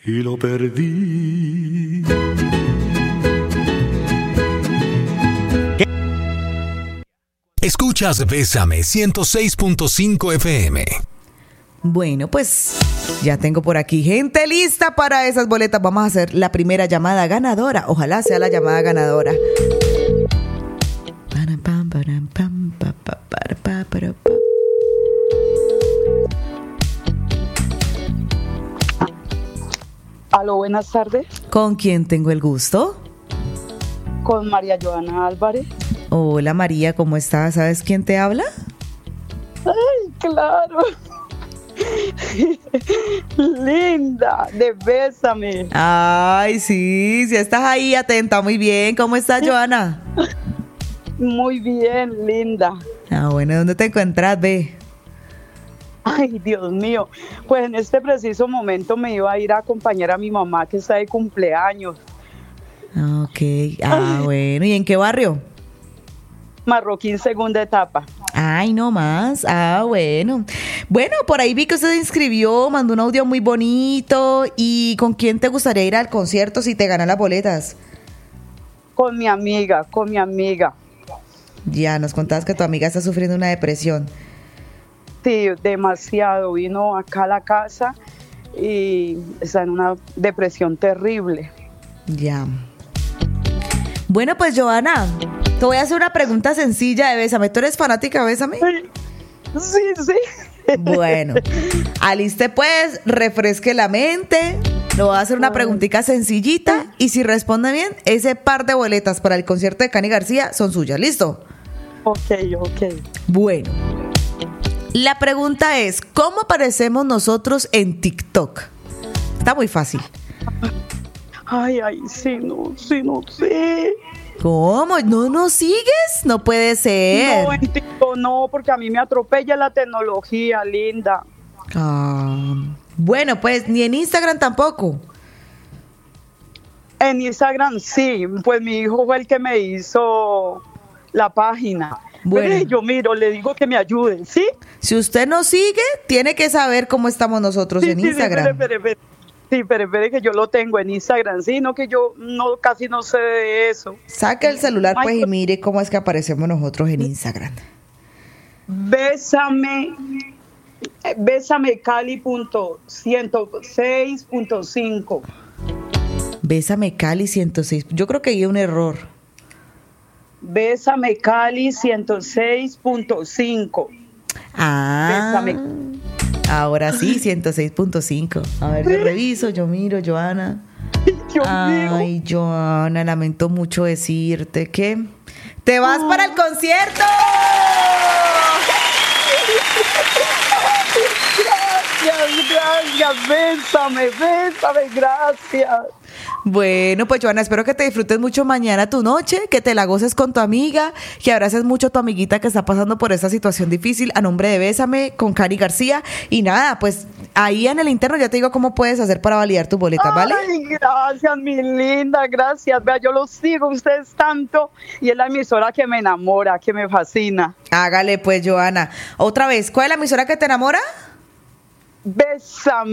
y lo perdí. Escuchas Bésame 106.5 FM. Bueno, pues ya tengo por aquí gente lista para esas boletas. Vamos a hacer la primera llamada ganadora. Ojalá sea la llamada ganadora. Aló, buenas tardes. ¿Con quién tengo el gusto? Con María Joana Álvarez. Hola María, ¿cómo estás? ¿Sabes quién te habla? Ay, claro. Linda, de Bésame. Ay, sí, sí estás ahí atenta, muy bien. ¿Cómo estás, Joana? Muy bien, linda. Ah, bueno, ¿dónde te encuentras, ve? Ay, Dios mío. Pues en este preciso momento me iba a ir a acompañar a mi mamá que está de cumpleaños. Ok, bueno, ¿y en qué barrio? Marroquín, segunda etapa. Ay, no más. Bueno. Bueno, por ahí vi que usted se inscribió, mandó un audio muy bonito. ¿Y con quién te gustaría ir al concierto si te ganan las boletas? Con mi amiga. Ya, nos contabas que tu amiga está sufriendo una depresión. Sí, demasiado. Vino acá a la casa y está en una depresión terrible. Ya. Bueno, pues, Joana, te voy a hacer una pregunta sencilla de Bésame. ¿Tú eres fanática de Bésame? Sí. Bueno, aliste pues, refresque la mente. Le voy a hacer una preguntita sencillita y si responde bien, ese par de boletas para el concierto de Cani García son suyas. ¿Listo? Ok. Bueno, la pregunta es, ¿cómo aparecemos nosotros en TikTok? Está muy fácil. Ay, sí, no sé. ¿Cómo? ¿No nos sigues? No puede ser. No, en TikTok no, porque a mí me atropella la tecnología, linda. Bueno, pues ni en Instagram tampoco. En Instagram sí, pues mi hijo fue el que me hizo la página. Bueno. Pero yo miro, le digo que me ayude, ¿sí? Si usted nos sigue, tiene que saber cómo estamos nosotros en Instagram. Sí, pero espere que yo lo tengo en Instagram, sí, no que yo casi no sé de eso. Saca el celular pues y mire cómo es que aparecemos nosotros en Instagram. Bésame Cali.106.5. Bésame Cali 106. Yo creo que hay un error. Bésame Cali 106.5. Bésame. Ahora sí, 106.5. A ver, yo reviso, yo miro, Joana. Ay, Joana, lamento mucho decirte que te vas para el concierto. Gracias, bésame, gracias. Bueno, pues Joana, espero que te disfrutes mucho mañana tu noche, que te la goces con tu amiga, que abraces mucho a tu amiguita que está pasando por esta situación difícil a nombre de Bésame con Cani García. Y nada, pues ahí en el interno ya te digo cómo puedes hacer para validar tus boletas, ¿vale? Ay, gracias, mi linda, gracias. Vea, yo los sigo a ustedes tanto y es la emisora que me enamora, que me fascina. Hágale pues, Joana. Otra vez, ¿cuál es la emisora que te enamora? Bésame.